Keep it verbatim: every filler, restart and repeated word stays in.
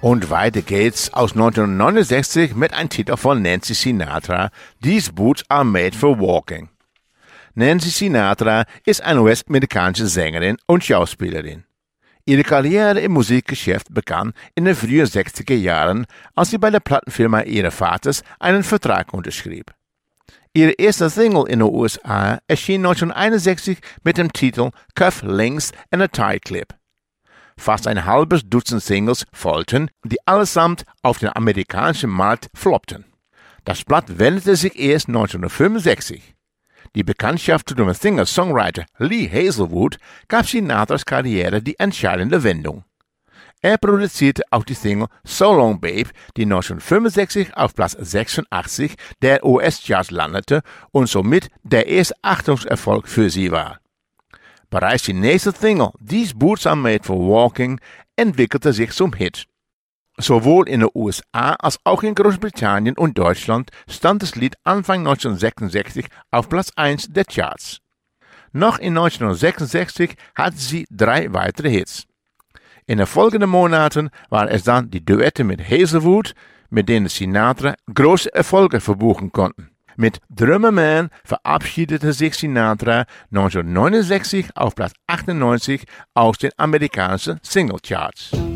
Und weiter geht's aus neunzehnhundertneunundsechzig mit einem Titel von Nancy Sinatra, These Boots Are Made for Walking. Nancy Sinatra ist eine US-amerikanische Sängerin und Schauspielerin. Ihre Karriere im Musikgeschäft begann in den frühen sechziger Jahren, als sie bei der Plattenfirma ihres Vaters einen Vertrag unterschrieb. Ihre erste Single in den U S A erschien neunzehnhunderteinundsechzig mit dem Titel Cuff Links and a Tie Clip. Fast ein halbes Dutzend Singles folgten, die allesamt auf den amerikanischen Markt floppten. Das Blatt wendete sich erst neunzehnhundertfünfundsechzig. Die Bekanntschaft zu dem Singer-Songwriter Lee Hazelwood gab Sinatras Karriere die entscheidende Wendung. Er produzierte auch die Single So Long Babe, die neunzehnhundertfünfundsechzig auf Platz sechsundachtzig der U S-Charts landete und somit der erste Achtungserfolg für sie war. Bereits die nächste Single, These Boots Are Made for Walking, entwickelte sich zum Hit. Sowohl in den U S A als auch in Großbritannien und Deutschland stand das Lied Anfang neunzehnhundertsechsundsechzig auf Platz eins der Charts. Noch in neunzehnhundertsechsundsechzig hatte sie drei weitere Hits. In den folgenden Monaten waren es dann die Duette mit Hazelwood, mit denen Sinatra große Erfolge verbuchen konnten. Mit Drummer Man verabschiedete sich Sinatra neunzehnhundertneunundsechzig auf Platz achtundneunzig aus den amerikanischen Singlecharts.